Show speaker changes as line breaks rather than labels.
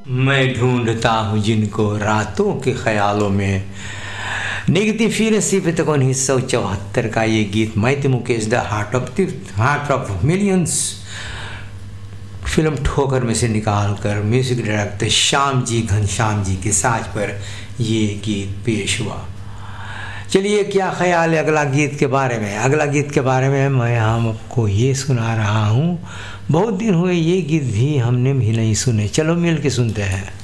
मैं ढूंढता हूँ जिनको रातों के ख्यालों में। निगती फिर सिफत 1974 का ये गीत मैं थे Mukesh the heart of millions film ठोकर में से निकाल कर म्यूजिक डायरेक्टर श्याम जी घनश्याम जी के साज पर ये गीत पेश हुआ। चलिए, क्या ख्याल है अगला गीत के बारे में? अगला गीत के बारे में मैं आपको ये सुना रहा हूँ, बहुत दिन हुए ये गीत भी हमने भी नहीं सुने, चलो मिल के सुनते हैं।